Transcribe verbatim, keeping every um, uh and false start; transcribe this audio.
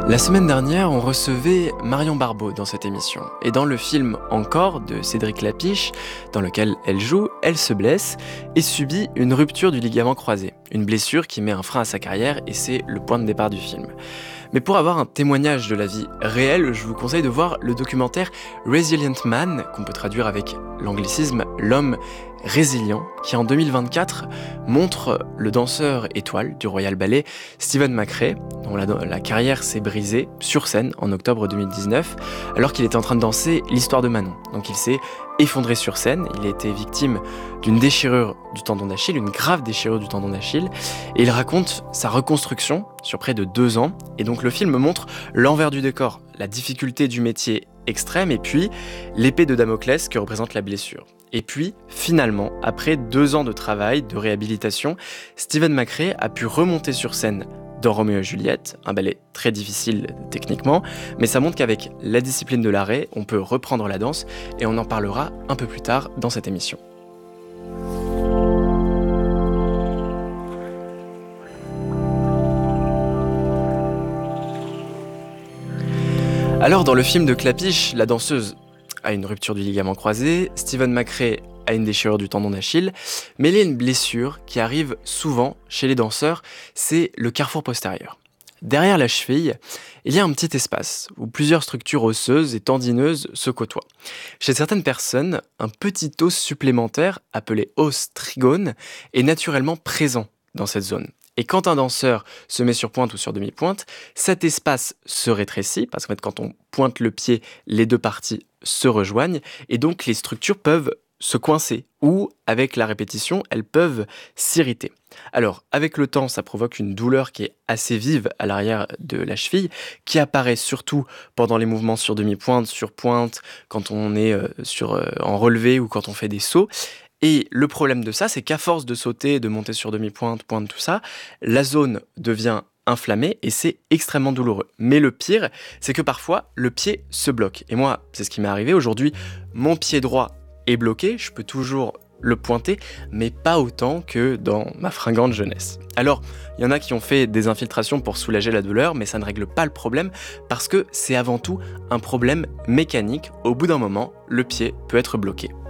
La semaine dernière, on recevait Marion Barbeau dans cette émission. Et dans le film Encore de Cédric Lapiche, dans lequel elle joue, elle se blesse et subit une rupture du ligament croisé. Une blessure qui met un frein à sa carrière et c'est le point de départ du film. Mais pour avoir un témoignage de la vie réelle, je vous conseille de voir le documentaire Resilient Man, qu'on peut traduire avec l'anglicisme L'homme résilient, qui en deux mille vingt-quatre montre le danseur étoile du Royal Ballet Stephen McRae, dont la, la carrière s'est brisée sur scène en octobre deux mille dix-neuf, alors qu'il était en train de danser l'histoire de Manon. Donc il s'est effondré sur scène, il a été victime d'une déchirure du tendon d'Achille, une grave déchirure du tendon d'Achille, et il raconte sa reconstruction sur près de deux ans. Et donc le film montre l'envers du décor, la difficulté du métier extrême, et puis l'épée de Damoclès que représente la blessure. Et puis, finalement, après deux ans de travail, de réhabilitation, Stephen McRae a pu remonter sur scène dans Roméo et Juliette, un ballet très difficile techniquement, mais ça montre qu'avec la discipline de l'arrêt, on peut reprendre la danse, et on en parlera un peu plus tard dans cette émission. Alors, dans le film de Clapiche, la danseuse a une rupture du ligament croisé, Stephen McRae a une déchirure du tendon d'Achille, mais il y a une blessure qui arrive souvent chez les danseurs, c'est le carrefour postérieur. Derrière la cheville, il y a un petit espace où plusieurs structures osseuses et tendineuses se côtoient. Chez certaines personnes, un petit os supplémentaire, appelé os trigone, est naturellement présent dans cette zone. Et quand un danseur se met sur pointe ou sur demi-pointe, cet espace se rétrécit, parce qu'en fait, quand on pointe le pied, les deux parties se rejoignent, et donc les structures peuvent se coincer, ou, avec la répétition, elles peuvent s'irriter. Alors, avec le temps, ça provoque une douleur qui est assez vive à l'arrière de la cheville, qui apparaît surtout pendant les mouvements sur demi-pointe, sur pointe, quand on est euh, sur, euh, en relevé ou quand on fait des sauts. Et le problème de ça, c'est qu'à force de sauter, de monter sur demi-pointe, pointe, tout ça, la zone devient inflammée et c'est extrêmement douloureux. Mais le pire, c'est que parfois, le pied se bloque. Et moi, c'est ce qui m'est arrivé. Aujourd'hui, mon pied droit est bloqué, je peux toujours le pointer, mais pas autant que dans ma fringante jeunesse. Alors, il y en a qui ont fait des infiltrations pour soulager la douleur, mais ça ne règle pas le problème parce que c'est avant tout un problème mécanique. Au bout d'un moment, le pied peut être bloqué.